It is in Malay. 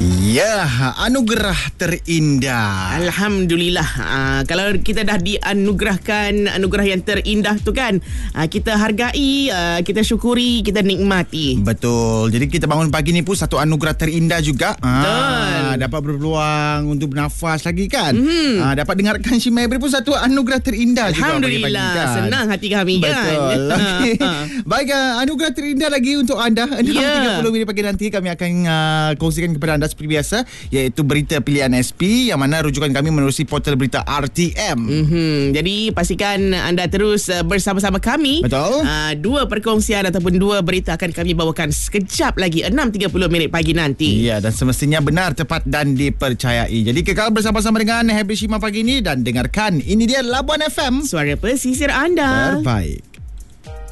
Ya, anugerah terindah. Alhamdulillah. Kalau kita dah dianugerahkan anugerah yang terindah tu kan, kita hargai, kita syukuri, kita nikmati. Betul. Jadi kita bangun pagi ni pun satu anugerah terindah juga. Betul. Dapat berpeluang untuk bernafas lagi kan. Dapat dengarkan si Mabel pun satu anugerah terindah juga. Alhamdulillah. Kan? Senang hati kami kan. Betul. Okay. Baik, anugerah terindah lagi untuk anda. 6.30 minit pagi nanti kami akan kongsikan kepada anda seperti biasa, iaitu berita pilihan SP yang mana rujukan kami menerusi portal berita RTM. Jadi pastikan anda terus bersama-sama kami. Betul. Dua perkongsian ataupun dua berita akan kami bawakan sekejap lagi 6.30 minit pagi nanti. Ya, dan semestinya benar, tepat dan dipercayai. Jadi kekal bersama-sama dengan Happy Shima pagi ini dan dengarkan ini dia Labuan FM, Suara pesisir anda. terbaik.